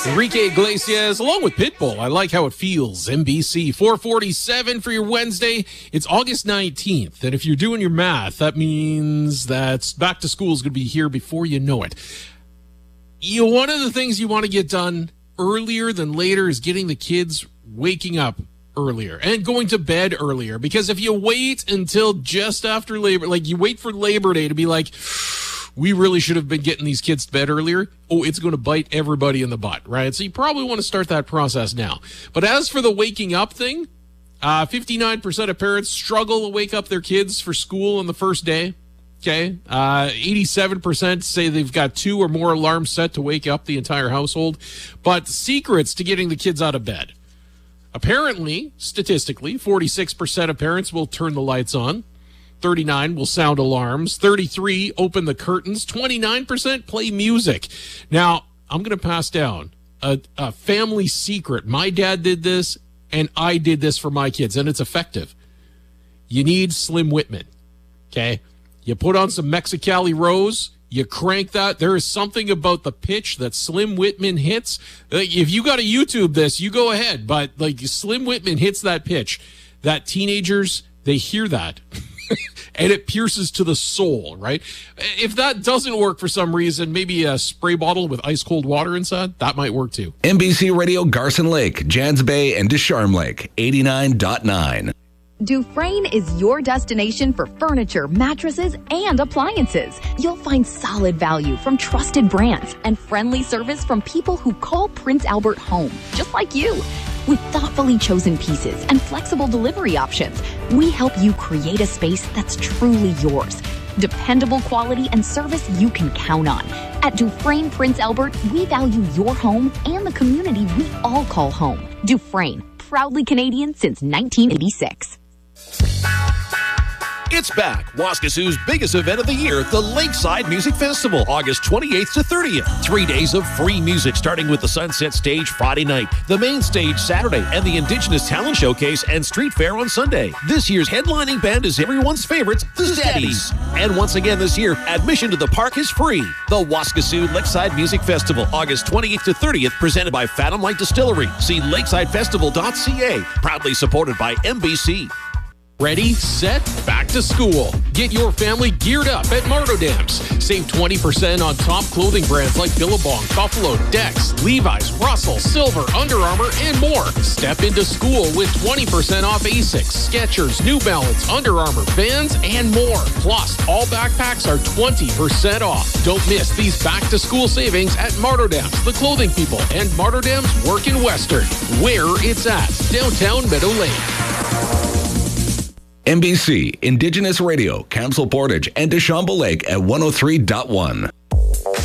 Enrique Iglesias, along with Pitbull. I like how it feels. NBC 447 for your Wednesday. It's August 19th. And if you're doing your math, that means that back to school is going to be here before you know it. One of the things you want to get done earlier than later is getting the kids waking up earlier and going to bed earlier. Because if you wait until just after Labor, like you wait for Labor Day to be like, we really should have been getting these kids to bed earlier. Oh, it's going to bite everybody in the butt, right? So you probably want to start that process now. But as for the waking up thing, 59% of parents struggle to wake up their kids for school on the first day. Okay. 87% say they've got 2 or more alarms set to wake up the entire household. But secrets to getting the kids out of bed. Apparently, statistically, 46% of parents will turn the lights on. 39 will sound alarms. 33 open the curtains. 29% play music. Now, I'm going to pass down a family secret. My dad did this, and I did this for my kids, and it's effective. You need Slim Whitman, okay? You put on some Mexicali Rose. You crank that. There is something about the pitch that Slim Whitman hits. If you got to YouTube this, you go ahead. But like Slim Whitman hits that pitch, that teenagers, they hear that. And it pierces to the soul, right? If that doesn't work for some reason, maybe a spray bottle with ice cold water inside, that might work too. NBC Radio Garson Lake, Jans Bay, and Descharmes Lake, 89.9. Dufresne is your destination for furniture, mattresses, and appliances. You'll find solid value from trusted brands and friendly service from people who call Prince Albert home, just like you. With thoughtfully chosen pieces and flexible delivery options, we help you create a space that's truly yours. Dependable quality and service you can count on. At Dufresne Prince Albert, we value your home and the community we all call home. Dufresne, proudly Canadian since 1986. It's back. Waskasoo's biggest event of the year, the Lakeside Music Festival, August 28th to 30th. 3 days of free music, starting with the Sunset Stage Friday night, the main stage Saturday, and the Indigenous Talent Showcase and Street Fair on Sunday. This year's headlining band is everyone's favorites, the Zaddies. And once again this year, admission to the park is free. The Waskasoo Lakeside Music Festival, August 28th to 30th, presented by Phantom Light Distillery. See lakesidefestival.ca, proudly supported by NBC. Ready, set, back to school. Get your family geared up at Mardo Dams. Save 20% on top clothing brands like Billabong, Buffalo, Dex, Levi's, Russell, Silver, Under Armour, and more. Step into school with 20% off Asics, Skechers, New Balance, Under Armour, Vans, and more. Plus, all backpacks are 20% off. Don't miss these back-to-school savings at Mardo Dams, The Clothing People, and Mardo Dams Work in Western, where it's at, downtown Meadow Lake. NBC, Indigenous Radio, Council Portage, and Deschambault Lake at 103.1.